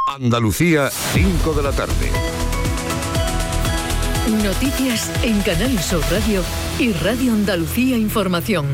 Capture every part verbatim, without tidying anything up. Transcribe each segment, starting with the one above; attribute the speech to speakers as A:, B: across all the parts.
A: Andalucía, cinco de la tarde.
B: Noticias en Canal Sur Radio y Radio Andalucía Información.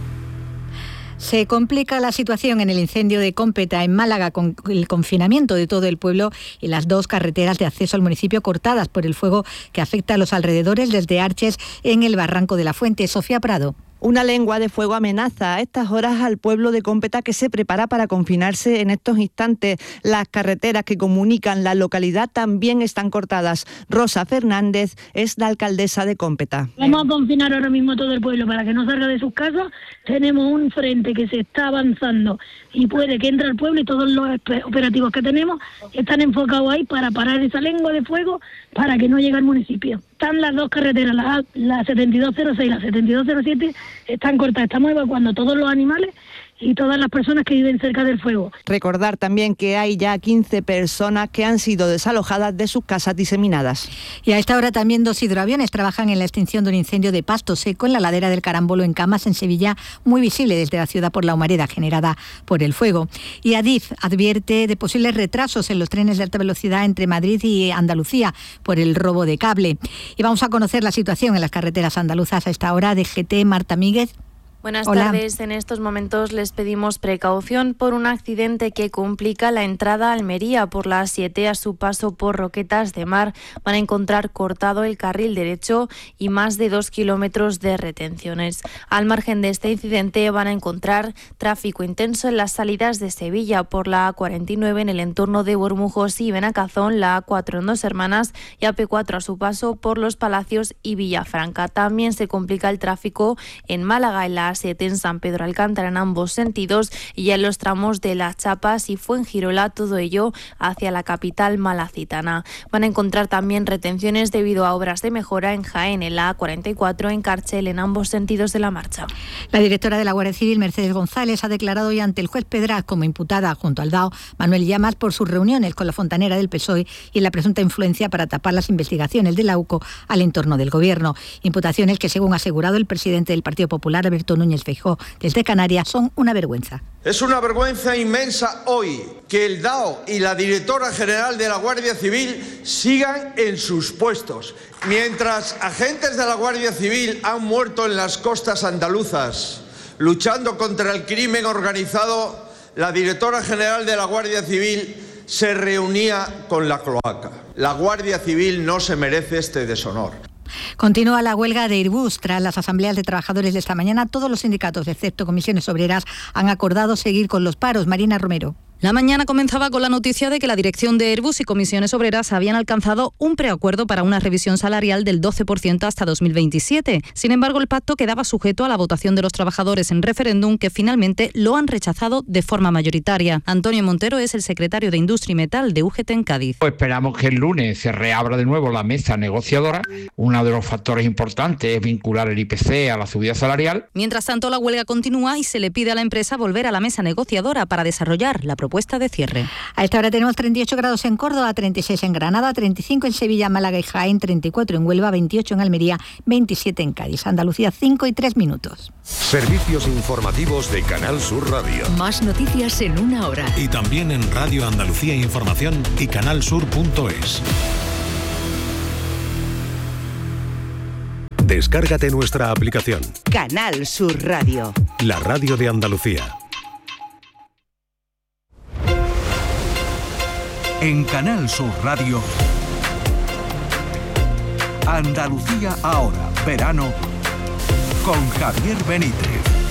C: Se complica la situación en el incendio de Cómpeta, en Málaga, con el confinamiento de todo el pueblo y las dos carreteras de acceso al municipio cortadas por el fuego que afecta a los alrededores desde Arches en el Barranco de la Fuente. Sofía Prado.
D: Una lengua de fuego amenaza a estas horas al pueblo de Cómpeta, que se prepara para confinarse en estos instantes. Las carreteras que comunican la localidad también están cortadas. Rosa Fernández es la alcaldesa de Cómpeta.
E: Vamos a confinar ahora mismo todo el pueblo para que no salga de sus casas. Tenemos un frente que se está avanzando y puede que entre al pueblo, y todos los operativos que tenemos están enfocados ahí para parar esa lengua de fuego para que no llegue al municipio. Están las dos carreteras, la, la setenta y dos cero seis y la setenta y dos cero siete, están cortadas. Estamos evacuando todos los animales y todas las personas que viven cerca del fuego.
D: Recordar también que hay ya quince personas que han sido desalojadas de sus casas diseminadas.
C: Y a esta hora también dos hidroaviones trabajan en la extinción de un incendio de pasto seco en la ladera del Carambolo, en Camas, en Sevilla, muy visible desde la ciudad por la humareda generada por el fuego. Y Adif advierte de posibles retrasos en los trenes de alta velocidad entre Madrid y Andalucía por el robo de cable. Y vamos a conocer la situación en las carreteras andaluzas a esta hora. D G T, Marta Míguez.
F: Buenas
C: Hola.
F: tardes. En estos momentos les pedimos precaución por un accidente que complica la entrada a Almería por la A siete a su paso por Roquetas de Mar. Van a encontrar cortado el carril derecho y más de dos kilómetros de retenciones. Al margen de este incidente van a encontrar tráfico intenso en las salidas de Sevilla por la A cuarenta y nueve en el entorno de Bormujos y Benacazón, la A cuatro en Dos Hermanas y A P cuatro a su paso por Los Palacios y Villafranca. También se complica el tráfico en Málaga, en la A siete en San Pedro Alcántara en ambos sentidos y en los tramos de Las Chapas y Fuengirola, todo ello hacia la capital malacitana. Van a encontrar también retenciones debido a obras de mejora en Jaén, en la A cuarenta y cuatro, en Carchel, en ambos sentidos de la marcha.
C: La directora de la Guardia Civil, Mercedes González, ha declarado hoy ante el juez Pedraz como imputada junto al D A O Manuel Llamas por sus reuniones con la fontanera del P S O E y la presunta influencia para tapar las investigaciones de la U C O al entorno del Gobierno. Imputaciones que, según ha asegurado el presidente del Partido Popular, Alberto Núñez Feijóo, desde Canarias, son una vergüenza.
G: Es una vergüenza inmensa hoy que el D A O y la directora general de la Guardia Civil sigan en sus puestos. Mientras agentes de la Guardia Civil han muerto en las costas andaluzas luchando contra el crimen organizado, la directora general de la Guardia Civil se reunía con la cloaca. La Guardia Civil no se merece este deshonor.
C: Continúa la huelga de Airbus. Tras las asambleas de trabajadores de esta mañana, todos los sindicatos, excepto comisiones obreras, han acordado seguir con los paros. Marina Romero.
H: La mañana comenzaba con la noticia de que la dirección de Airbus y comisiones obreras habían alcanzado un preacuerdo para una revisión salarial del doce por ciento hasta dos mil veintisiete. Sin embargo, el pacto quedaba sujeto a la votación de los trabajadores en referéndum, que finalmente lo han rechazado de forma mayoritaria. Antonio Montero es el secretario de Industria y Metal de U G T en Cádiz.
I: Pues esperamos que el lunes se reabra de nuevo la mesa negociadora. Uno de los factores importantes es vincular el I P C a la subida salarial.
H: Mientras tanto, la huelga continúa y se le pide a la empresa volver a la mesa negociadora para desarrollar la propuesta de cierre.
C: A esta hora tenemos treinta y ocho grados en Córdoba, treinta y seis en Granada, treinta y cinco en Sevilla, Málaga y Jaén, treinta y cuatro en Huelva, veintiocho en Almería, veintisiete en Cádiz. Andalucía, cinco y tres minutos.
A: Servicios informativos de Canal Sur Radio.
B: Más noticias en una hora.
J: Y también en Radio Andalucía Información y canalsur punto es.
A: Descárgate nuestra aplicación.
K: Canal Sur Radio.
A: La radio de Andalucía.
J: En Canal Sur Radio, Andalucía ahora, verano, con Javier Benítez.